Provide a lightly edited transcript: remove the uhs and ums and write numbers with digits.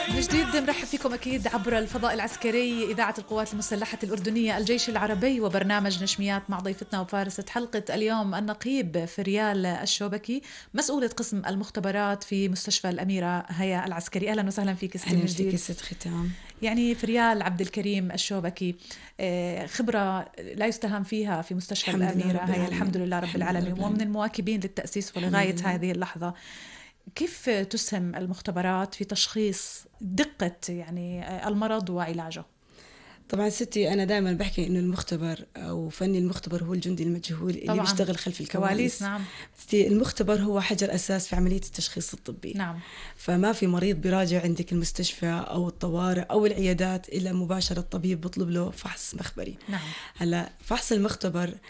من جديد نرحب فيكم أكيد عبر الفضاء العسكري إذاعة القوات المسلحة الأردنية الجيش العربي وبرنامج نشميات مع ضيفتنا وفارسة حلقة اليوم النقيب فريال الشوبكي مسؤولة قسم المختبرات في مستشفى الأميرة هيا العسكري. أهلا وسهلا فيك ستي من جديد. أهلا فيك ست ختام. يعني فريال عبد الكريم الشوبكي خبرة لا يستهان فيها في مستشفى الأميرة هيا الحمد لله رب العالمين ومن المواكبين للتأسيس ولغاية هذه اللحظة. كيف تسهم المختبرات في تشخيص دقة يعني المرض وعلاجه؟ طبعا ستي أنا دائما بحكي إنه المختبر أو فني المختبر هو الجندي المجهول اللي بيشتغل خلف الكواليس. نعم. ستي المختبر هو حجر أساس في عملية التشخيص الطبي. نعم. فما في مريض بيراجع عندك المستشفى أو الطوارئ أو العيادات إلا مباشرة الطبيب بيطلب له فحص مخبري. نعم. هلا فحص المختبر